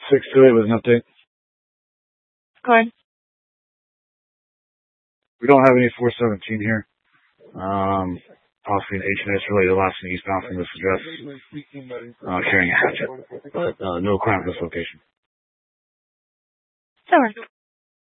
628 with an update. Go ahead. We don't have any 417 here. Possibly an H&S related larceny eastbound from this address. Carrying a hatchet. But no crime at this location. That works.